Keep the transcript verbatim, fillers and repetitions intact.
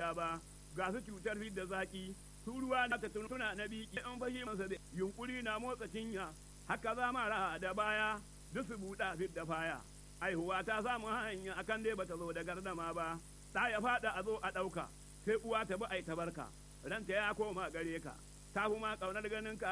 juriya ba ga su cutar fidda zaki su ruwa na ta tuna na biki an fahimta da yunkuri na motsa cinya haka za mara da baya duk su buɗa fidda faya aihuwa ta samu hanya akan dai bata zo da gardama ba ta ya fada a zo a ɗauka sai uwa ta bi ai tabarka ranta ya koma gare ka ta kuma ƙaunar ganin ka